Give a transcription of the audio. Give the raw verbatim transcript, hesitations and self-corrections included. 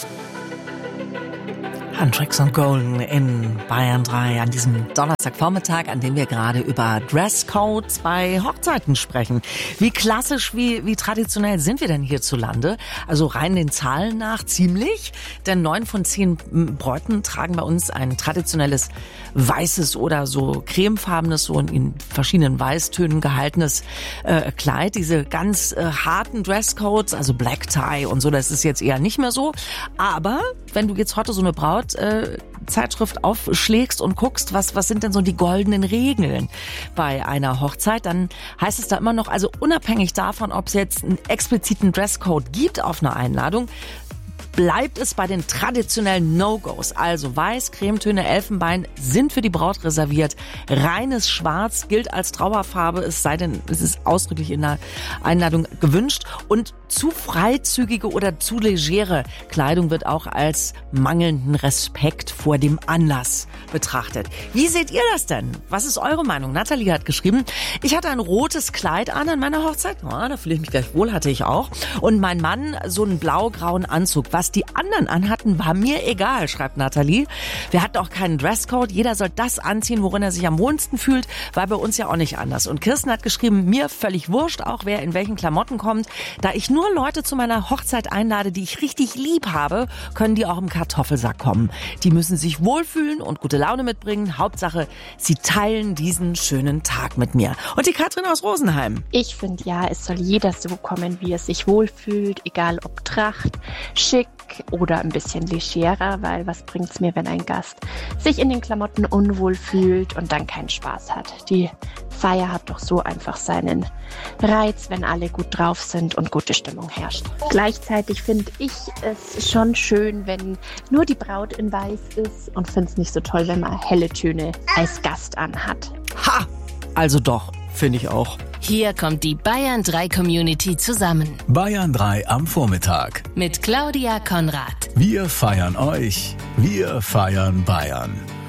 Hendrix und Golden in Bayern drei an diesem Donnerstagvormittag, an dem wir gerade über Dresscodes bei Hochzeiten sprechen. Wie klassisch, wie, wie traditionell sind wir denn hierzulande? Also rein den Zahlen nach ziemlich, denn neun von zehn Bräuten tragen bei uns ein traditionelles weißes oder so cremefarbenes, so in verschiedenen Weißtönen gehaltenes äh, Kleid. Diese ganz äh, harten Dresscodes, also Black Tie und so, das ist jetzt eher nicht mehr so. Aber wenn du jetzt heute so eine Braut äh, Zeitschrift aufschlägst und guckst, was was sind denn so die goldenen Regeln bei einer Hochzeit, dann heißt es da immer noch, also unabhängig davon, ob es jetzt einen expliziten Dresscode gibt auf einer Einladung, bleibt es bei den traditionellen No-Gos. Also Weiß, Cremetöne, Elfenbein sind für die Braut reserviert. Reines Schwarz gilt als Trauerfarbe, es sei denn, es ist ausdrücklich in der Einladung gewünscht. Und zu freizügige oder zu legere Kleidung wird auch als mangelnden Respekt vor dem Anlass betrachtet. Wie seht ihr das denn? Was ist eure Meinung? Nathalie hat geschrieben, ich hatte ein rotes Kleid an an meiner Hochzeit. Oh, da fühle ich mich gleich wohl, hatte ich auch. Und mein Mann so einen blau-grauen Anzug. Was die anderen anhatten, war mir egal, schreibt Nathalie. Wir hatten auch keinen Dresscode. Jeder soll das anziehen, worin er sich am wohlsten fühlt. War bei uns ja auch nicht anders. Und Kirsten hat geschrieben, mir völlig wurscht, auch wer in welchen Klamotten kommt. Da ich nur Leute zu meiner Hochzeit einlade, die ich richtig lieb habe, können die auch im Kartoffelsack kommen. Die müssen sich wohlfühlen und gute Laune mitbringen. Hauptsache, sie teilen diesen schönen Tag mit mir. Und die Katrin aus Rosenheim. Ich finde ja, es soll jeder so kommen, wie er sich wohlfühlt, egal ob Tracht, schick oder ein bisschen legerer, weil was bringt's mir, wenn ein Gast sich in den Klamotten unwohl fühlt und dann keinen Spaß hat. Die Feier hat doch so einfach seinen Reiz, wenn alle gut drauf sind und gute Stimmung herrscht. Gleichzeitig finde ich es schon schön, wenn nur die Braut in Weiß ist und finde es nicht so toll, wenn man helle Töne als Gast anhat. Ha! Also doch, finde ich auch. Hier kommt die Bayern drei Community zusammen. Bayern drei am Vormittag. Mit Claudia Konrad. Wir feiern euch. Wir feiern Bayern.